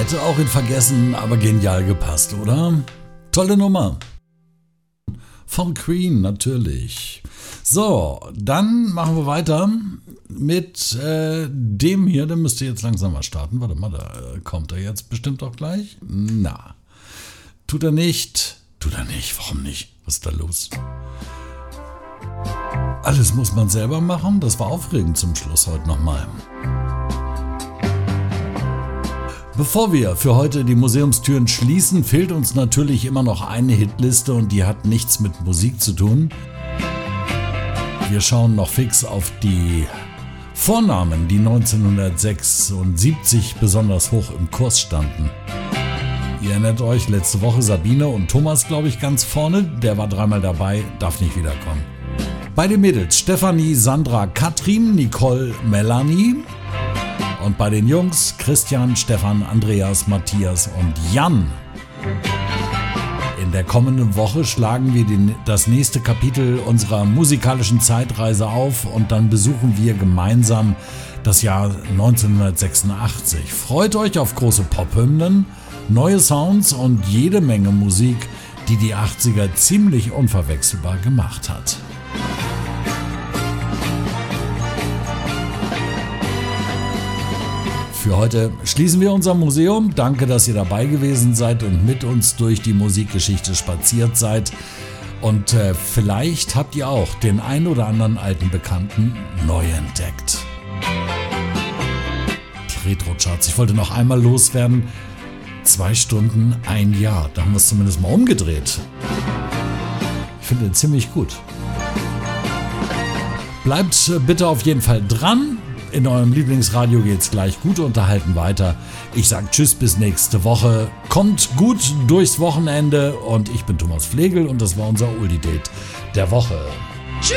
Hätte auch in Vergessen, aber genial gepasst, oder? Tolle Nummer. Von Queen, natürlich. So, dann machen wir weiter mit dem hier. Der müsste jetzt langsam mal starten. Warte mal, da kommt er jetzt bestimmt auch gleich. Na, tut er nicht. Tut er nicht, warum nicht? Was ist da los? Alles muss man selber machen. Das war aufregend zum Schluss heute nochmal. Bevor wir für heute die Museumstüren schließen, fehlt uns natürlich immer noch eine Hitliste und die hat nichts mit Musik zu tun. Wir schauen noch fix auf die Vornamen, die 1976 besonders hoch im Kurs standen. Ihr erinnert euch, letzte Woche Sabine und Thomas, glaube ich, ganz vorne. Der war dreimal dabei, darf nicht wiederkommen. Bei den Mädels Stefanie, Sandra, Katrin, Nicole, Melanie. Und bei den Jungs Christian, Stefan, Andreas, Matthias und Jan. In der kommenden Woche schlagen wir das nächste Kapitel unserer musikalischen Zeitreise auf und dann besuchen wir gemeinsam das Jahr 1986. Freut euch auf große Pop-Hymnen, neue Sounds und jede Menge Musik, die die 80er ziemlich unverwechselbar gemacht hat. Für heute schließen wir unser Museum. Danke, dass ihr dabei gewesen seid und mit uns durch die Musikgeschichte spaziert seid. Und vielleicht habt ihr auch den ein oder anderen alten Bekannten neu entdeckt. Die Retro-Charts. Ich wollte noch einmal loswerden. 2 Stunden, 1 Jahr. Da haben wir es zumindest mal umgedreht. Ich finde den ziemlich gut. Bleibt bitte auf jeden Fall dran. In eurem Lieblingsradio geht's gleich gut unterhalten weiter. Ich sage tschüss bis nächste Woche. Kommt gut durchs Wochenende und ich bin Thomas Flegel und das war unser Oldie Date der Woche.